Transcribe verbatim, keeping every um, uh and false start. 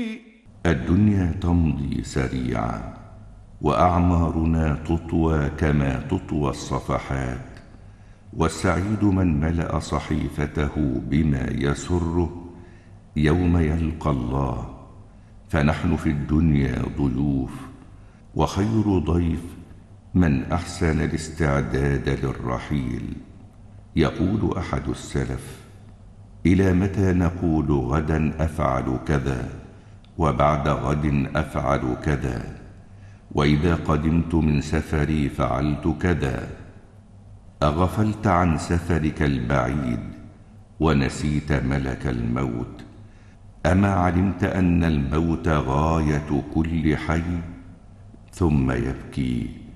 الدنيا تمضي سريعا، وأعمارنا تطوى كما تطوى الصفحات، والسعيد من ملأ صحيفته بما يسره يوم يلقى الله. فنحن في الدنيا ضيوف، وخير ضيف من أحسن الاستعداد للرحيل. يقول أحد السلف: إلى متى نقول غدا أفعل كذا، وبعد غد أفعل كذا، وإذا قدمت من سفري فعلت كذا؟ أغفلت عن سفرك البعيد ونسيت ملك الموت؟ أما علمت أن الموت غاية كل حي؟ ثم يبكي